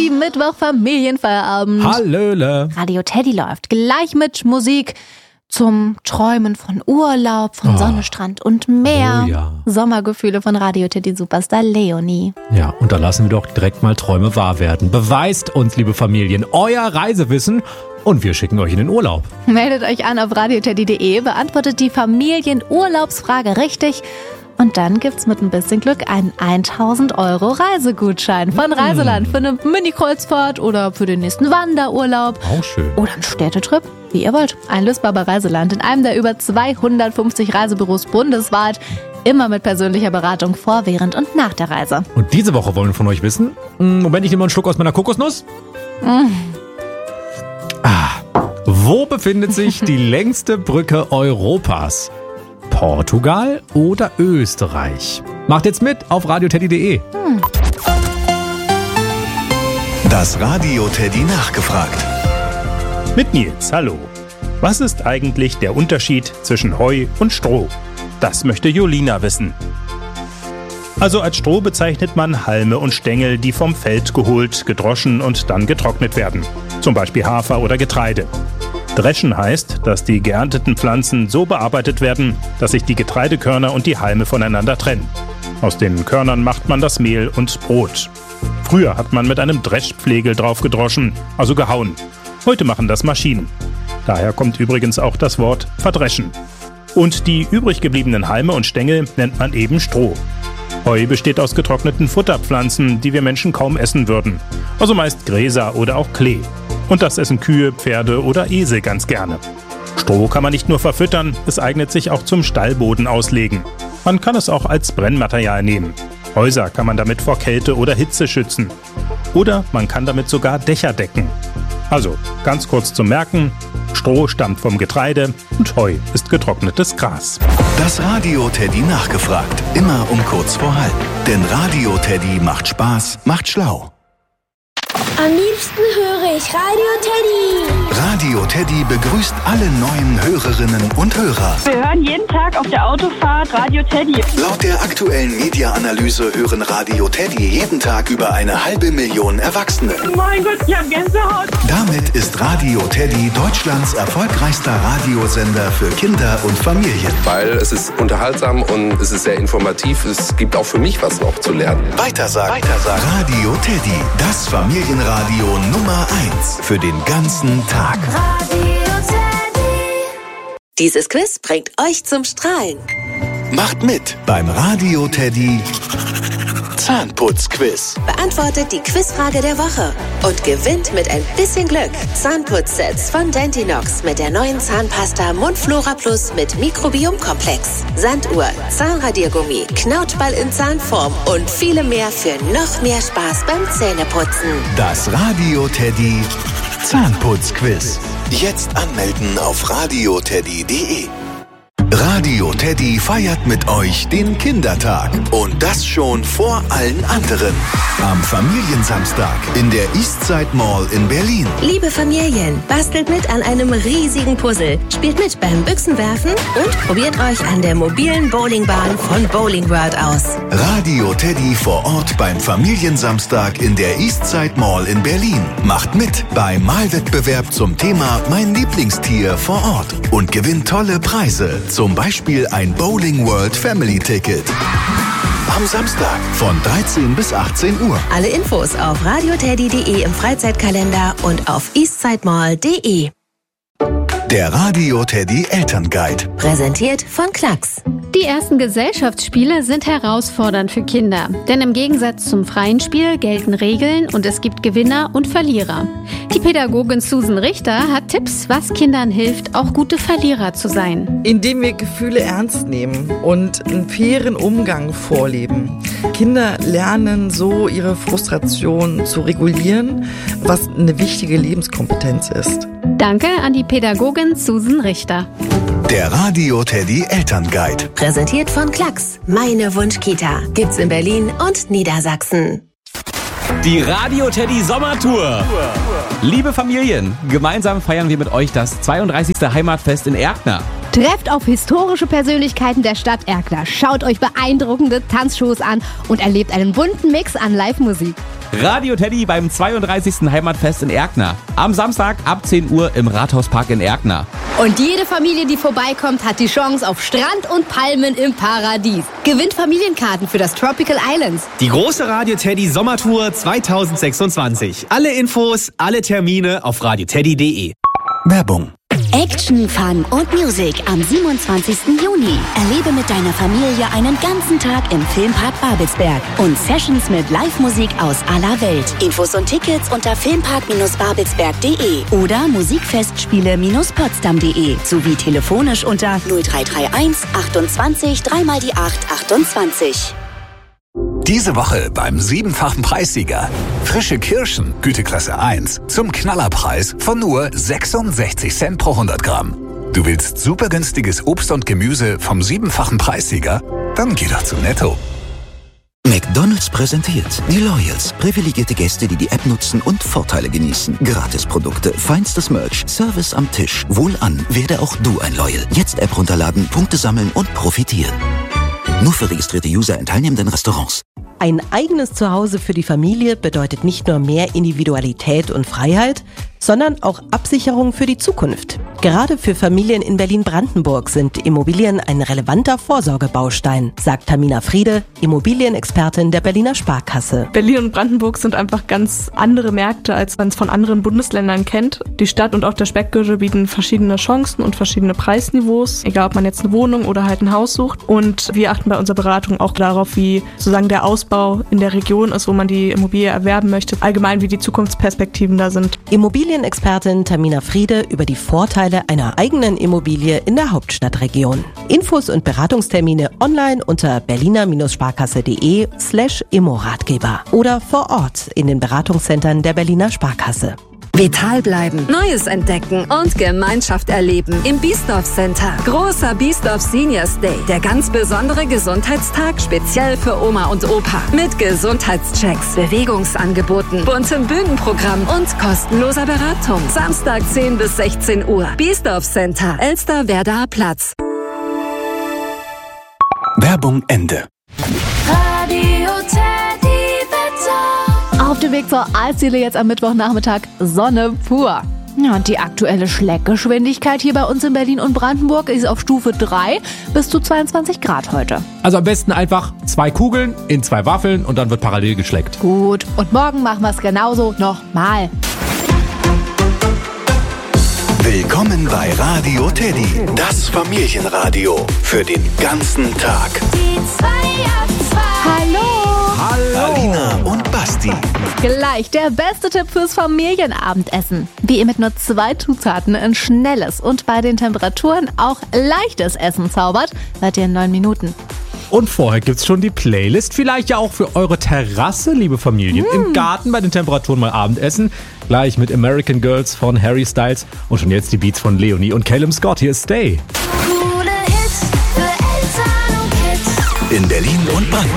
Teddy, Mittwoch Familienfeierabend. Hallöle. Radio Teddy läuft gleich mit Musik zum Träumen von Urlaub, von Sonne, Strand und Meer. Oh ja. Sommergefühle von Radio Teddy Superstar Leonie. Ja, und da lassen wir doch direkt mal Träume wahr werden. Beweist uns, liebe Familien, euer Reisewissen und wir schicken euch in den Urlaub. Meldet euch an auf radioteddy.de, beantwortet die Familienurlaubsfrage richtig und dann gibt's mit ein bisschen Glück einen 1.000 € Reisegutschein von Reiseland für eine Mini-Kreuzfahrt oder für den nächsten Wanderurlaub. Auch schön. Oder einen Städtetrip, wie ihr wollt. Einlösbar bei Reiseland in einem der über 250 Reisebüros bundesweit. Immer mit persönlicher Beratung vor, während und nach der Reise. Und diese Woche wollen wir von euch wissen, Moment, ich nehme mal einen Schluck aus meiner Kokosnuss. Wo befindet sich die längste Brücke Europas? Portugal oder Österreich? Macht jetzt mit auf radioteddy.de. Das Radio Teddy nachgefragt. Mit Nils, hallo. Was ist eigentlich der Unterschied zwischen Heu und Stroh? Das möchte Jolina wissen. Also als Stroh bezeichnet man Halme und Stängel, die vom Feld geholt, gedroschen und dann getrocknet werden. Zum Beispiel Hafer oder Getreide. Dreschen heißt, dass die geernteten Pflanzen so bearbeitet werden, dass sich die Getreidekörner und die Halme voneinander trennen. Aus den Körnern macht man das Mehl und Brot. Früher hat man mit einem Dreschpflegel drauf gedroschen, also gehauen. Heute machen das Maschinen. Daher kommt übrigens auch das Wort verdreschen. Und die übrig gebliebenen Halme und Stängel nennt man eben Stroh. Heu besteht aus getrockneten Futterpflanzen, die wir Menschen kaum essen würden. Also meist Gräser oder auch Klee. Und das essen Kühe, Pferde oder Esel ganz gerne. Stroh kann man nicht nur verfüttern, es eignet sich auch zum Stallboden auslegen. Man kann es auch als Brennmaterial nehmen. Häuser kann man damit vor Kälte oder Hitze schützen. Oder man kann damit sogar Dächer decken. Also, ganz kurz zum Merken, Stroh stammt vom Getreide und Heu ist getrocknetes Gras. Das Radio Teddy nachgefragt. Immer um kurz vor halb. Denn Radio Teddy macht Spaß, macht schlau. Am liebsten höre ich Radio Teddy. Radio Teddy begrüßt alle neuen Hörerinnen und Hörer. Wir hören jeden Tag auf der Autofahrt Radio Teddy. Laut der aktuellen Media-Analyse hören Radio Teddy jeden Tag über 500.000 Erwachsene. Mein Gott, ich hab Gänsehaut. Damit ist Radio Teddy Deutschlands erfolgreichster Radiosender für Kinder und Familien. Weil es ist unterhaltsam und es ist sehr informativ. Es gibt auch für mich was noch zu lernen. Weitersagen. Radio Teddy, das Familienradio Nummer 1 für den ganzen Tag. Radio Teddy. Dieses Quiz bringt euch zum Strahlen. Macht mit beim Radio Teddy Zahnputzquiz. Beantwortet die Quizfrage der Woche und gewinnt mit ein bisschen Glück Zahnputzsets von Dentinox mit der neuen Zahnpasta Mundflora Plus mit Mikrobiomkomplex, Sanduhr, Zahnradiergummi, Knautschball in Zahnform und viele mehr für noch mehr Spaß beim Zähneputzen. Das Radio Teddy Zahnputzquiz. Jetzt anmelden auf radioteddy.de. Radio Teddy feiert mit euch den Kindertag. Und das schon vor allen anderen. Am Familiensamstag in der Eastside Mall in Berlin. Liebe Familien, bastelt mit an einem riesigen Puzzle, spielt mit beim Büchsenwerfen und probiert euch an der mobilen Bowlingbahn von Bowling World aus. Radio Teddy vor Ort beim Familiensamstag in der Eastside Mall in Berlin. Macht mit beim Malwettbewerb zum Thema Mein Lieblingstier vor Ort und gewinnt tolle Preise. Zum Beispiel ein Bowling World Family Ticket. Am Samstag von 13 bis 18 Uhr. Alle Infos auf radioteddy.de im Freizeitkalender und auf eastsidemall.de. Der Radio Teddy Elternguide. Präsentiert von Klacks. Die ersten Gesellschaftsspiele sind herausfordernd für Kinder, denn im Gegensatz zum freien Spiel gelten Regeln und es gibt Gewinner und Verlierer. Die Pädagogin Susan Richter hat Tipps, was Kindern hilft, auch gute Verlierer zu sein. Indem wir Gefühle ernst nehmen und einen fairen Umgang vorleben. Kinder lernen so ihre Frustration zu regulieren, was eine wichtige Lebenskompetenz ist. Danke an die Pädagogin Susan Richter. Der Radio Teddy Elternguide. Präsentiert von Klacks. Meine Wunschkita. Gibt's in Berlin und Niedersachsen. Die Radio Teddy Sommertour. Liebe Familien, gemeinsam feiern wir mit euch das 32. Heimatfest in Erkner. Trefft auf historische Persönlichkeiten der Stadt Erkner, schaut euch beeindruckende Tanzshows an und erlebt einen bunten Mix an Live-Musik. Radio Teddy beim 32. Heimatfest in Erkner. Am Samstag ab 10 Uhr im Rathauspark in Erkner. Und jede Familie, die vorbeikommt, hat die Chance auf Strand und Palmen im Paradies. Gewinnt Familienkarten für das Tropical Islands. Die große Radio Teddy Sommertour 2026. Alle Infos, alle Termine auf radioteddy.de. Werbung. Action, Fun und Musik am 27. Juni. Erlebe mit deiner Familie einen ganzen Tag im Filmpark Babelsberg und Sessions mit Live-Musik aus aller Welt. Infos und Tickets unter filmpark-babelsberg.de oder musikfestspiele-potsdam.de sowie telefonisch unter 0331 28 3 mal die 8 28. Diese Woche beim 7-fachen Preissieger. Frische Kirschen, Güteklasse 1, zum Knallerpreis von nur 66 Cent pro 100 Gramm. Du willst super günstiges Obst und Gemüse vom 7-fachen Preissieger? Dann geh doch zu Netto. McDonald's präsentiert die Loyals. Privilegierte Gäste, die die App nutzen und Vorteile genießen. Gratisprodukte, feinstes Merch, Service am Tisch. Wohlan, werde auch du ein Loyal. Jetzt App runterladen, Punkte sammeln und profitieren. Nur für registrierte User in teilnehmenden Restaurants. Ein eigenes Zuhause für die Familie bedeutet nicht nur mehr Individualität und Freiheit, sondern auch Absicherung für die Zukunft. Gerade für Familien in Berlin-Brandenburg sind Immobilien ein relevanter Vorsorgebaustein, sagt Tamina Friede, Immobilienexpertin der Berliner Sparkasse. Berlin und Brandenburg sind einfach ganz andere Märkte, als man es von anderen Bundesländern kennt. Die Stadt und auch der Speckgürtel bieten verschiedene Chancen und verschiedene Preisniveaus, egal ob man jetzt eine Wohnung oder halt ein Haus sucht. Und wir achten bei unserer Beratung auch darauf, wie sozusagen der Ausbau in der Region ist, wo man die Immobilie erwerben möchte, allgemein wie die Zukunftsperspektiven da sind. Immobilienexpertin Tamina Friede über die Vorteile einer eigenen Immobilie in der Hauptstadtregion. Infos und Beratungstermine online unter berliner-sparkasse.de/Immo-Ratgeber oder vor Ort in den Beratungszentren der Berliner Sparkasse. Vital bleiben, Neues entdecken und Gemeinschaft erleben im Biesdorf Center. Großer Biesdorf Seniors Day. Der ganz besondere Gesundheitstag speziell für Oma und Opa. Mit Gesundheitschecks, Bewegungsangeboten, buntem Bühnenprogramm und kostenloser Beratung. Samstag 10 bis 16 Uhr. Biesdorf Center, Elsterwerdaer Platz. Werbung Ende. Radio Teddy Wetter. Auf dem Weg zur Eisdiele jetzt am Mittwochnachmittag Sonne pur. Ja, und die aktuelle Schleckgeschwindigkeit hier bei uns in Berlin und Brandenburg ist auf Stufe 3 bis zu 22 Grad heute. Also am besten einfach 2 Kugeln in 2 Waffeln und dann wird parallel geschleckt. Gut, und morgen machen wir es genauso nochmal. Willkommen bei Radio Teddy, das Familienradio für den ganzen Tag. Die 2 ab 2. Hallo! Alina und Basti. Gleich der beste Tipp fürs Familienabendessen. Wie ihr mit nur 2 Zutaten ein schnelles und bei den Temperaturen auch leichtes Essen zaubert, hört ihr in 9 Minuten. Und vorher gibt's schon die Playlist, vielleicht ja auch für eure Terrasse, liebe Familien. Im Garten bei den Temperaturen mal Abendessen. Gleich mit American Girls von Harry Styles und schon jetzt die Beats von Leonie und Callum Scott. Hier ist Stay. Coole Hits für Eltern und Kids. In Berlin und Brandenburg.